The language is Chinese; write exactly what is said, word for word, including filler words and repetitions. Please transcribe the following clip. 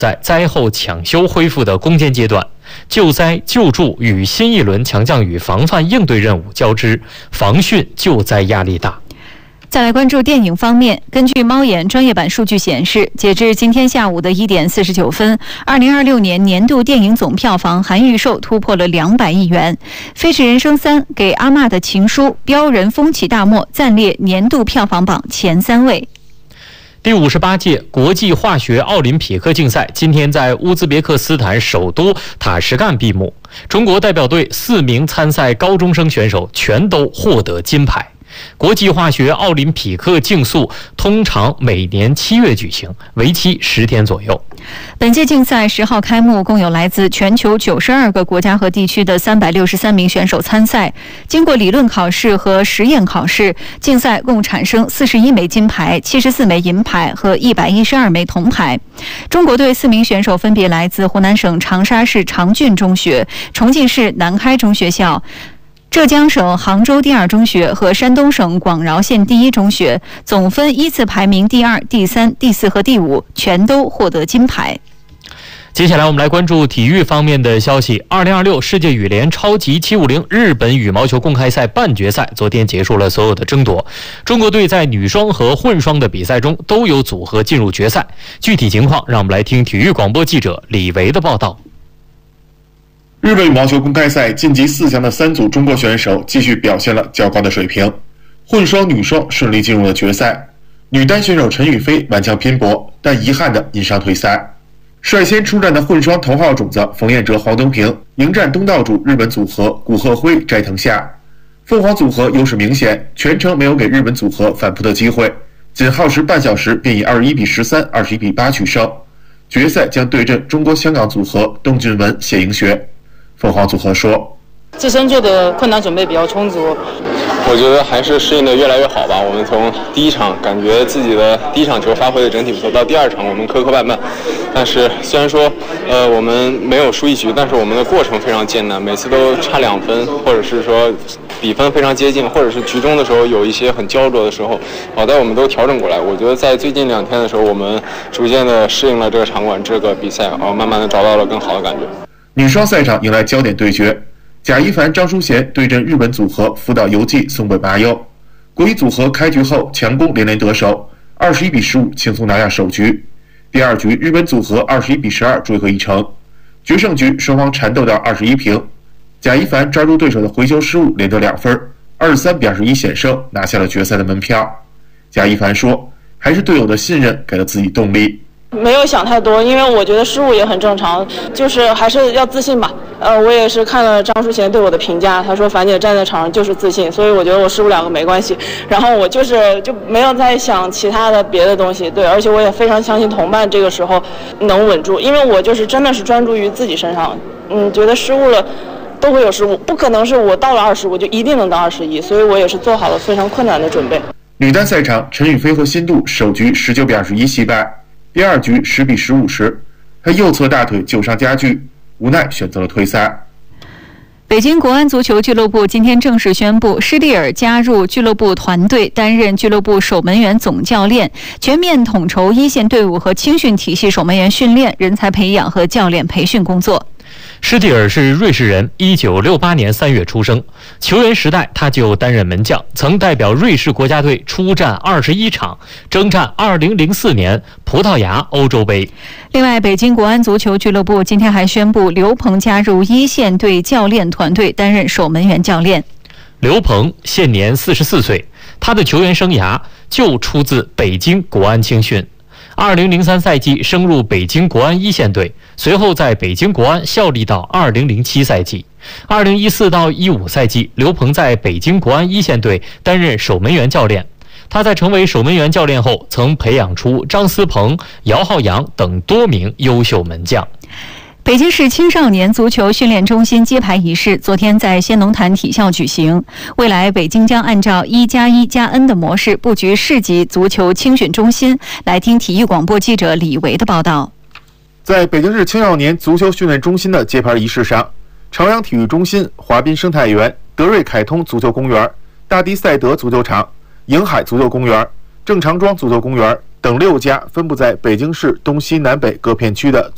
在灾后抢修恢复的攻坚阶段，救灾救助与新一轮强降雨防范应对任务交织，防汛救灾压力大。 再来关注电影方面，根据猫眼专业版数据显示，截至今天下午的一点四十九分，二零二六年年度电影总票房含预售突破了两百亿元，《飞驰人生三》、给阿嬷的情书、标人风起大漠暂列年度票房榜前三位。 第五十八届国际化学奥林匹克竞赛今天在乌兹别克斯坦首都塔什干闭幕，中国代表队四名参赛高中生选手全都获得金牌。国际化学奥林匹克竞速通常每年七月举行，为期十天左右。 本届竞赛十号开幕，共有来自全球九十二个国家和地区的三百六十三名选手参赛。经过理论考试和实验考试，竞赛共产生四十一枚金牌、七十四枚银牌和一百一十二枚铜牌。中国队四名选手分别来自湖南省长沙市长郡中学、重庆市南开中学校、浙江省杭州第二中学和山东省广饶县第一中学，总分依次排名第二、第三、第四和第五，全都获得金牌。 接下来我们来关注体育方面的消息。二零二六世界羽联超级七五零日本羽毛球公开赛半决赛昨天结束了所有的争夺，中国队在女双和混双的比赛中都有组合进入决赛。具体情况让我们来听体育广播记者李维的报道。 日本羽毛球公开赛晋级四强的三组中国选手继续表现了较高的水平，混双、女双顺利进入了决赛。女单选手陈雨菲顽强拼搏，但遗憾地因伤退赛。率先出战的混双头号种子冯彦哲、黄东萍迎战东道主日本组合古贺辉、斋藤夏。凤凰组合优势明显，全程没有给日本组合反扑的机会，仅耗时半小时便以二十一比十三、二十一比八取胜。决赛将对阵中国香港组合邓俊文、谢盈雪。凤凰组合说， 自身做的困难准备比较充足， 我觉得还是适应的越来越好吧。我们从第一场感觉自己的第一场球发挥的整体不错，到第二场我们磕磕绊绊，但是虽然说呃我们没有输一局，但是我们的过程非常艰难，每次都差两分，或者是说比分非常接近，或者是局中的时候有一些很焦灼的时候，好在我们都调整过来。我觉得在最近两天的时候，我们逐渐的适应了这个场馆、这个比赛，然后慢慢的找到了更好的感觉。 女双赛场迎来焦点对决，贾一凡、张淑娴对阵日本组合福岛由纪、松本麻佑。国羽组合开局后强攻连连得手，二十一比十五轻松拿下首局。第二局日本组合二十一比十二追和一城，决胜局双方缠斗到二十一平，贾一凡抓住对手的回球失误连得两分，二十三比二十一险胜，拿下了决赛的门票。贾一凡说，还是队友的信任给了自己动力。 没有想太多，因为我觉得失误也很正常，就是还是要自信吧。呃，我也是看了张淑娴对我的评价，她说樊姐站在场上就是自信，所以我觉得我失误两个没关系。然后我就是就没有在想其他的别的东西，对，而且我也非常相信同伴这个时候能稳住，因为我就是真的是专注于自己身上，嗯，觉得失误了都会有失误，不可能是我到了二十我就一定能到二十一，所以我也是做好了非常困难的准备。 女单赛场，陈雨菲和辛度首局十九比二十一惜败。第二局十比十五时，他右侧大腿旧伤加剧，无奈选择了退赛。 北京国安足球俱乐部今天正式宣布，施蒂尔加入俱乐部团队，担任俱乐部守门员总教练，全面统筹一线队伍和青训体系守门员训练、人才培养和教练培训工作。 施蒂尔是瑞士人，一九六八年三月出生。球员时代他就担任门将，曾代表瑞士国家队出战二十一场，征战二零零四年葡萄牙欧洲杯。 另外，北京国安足球俱乐部今天还宣布，刘鹏加入一线队教练团队，担任守门员教练。 刘鹏现年四十四岁，他的球员生涯就出自北京国安青训。二零零三赛季升入北京国安一线队，随后在北京国安效力到二零零七赛季。二零一四到一五赛季，刘鹏在北京国安一线队担任守门员教练。他在成为守门员教练后，曾培养出张思鹏、姚浩洋等多名优秀门将。 北京市青少年足球训练中心揭牌仪式昨天在先农坛体校举行。未来，北京将按照一加一加 N 的模式布局市级足球青训中心。来听体育广播记者李维的报道。 在北京市青少年足球训练中心的揭牌仪式上，朝阳体育中心、华滨生态园、德瑞凯通足球公园、大迪赛德足球场、瀛海足球公园、郑长庄足球公园等六家分布在北京市东西南北各片区的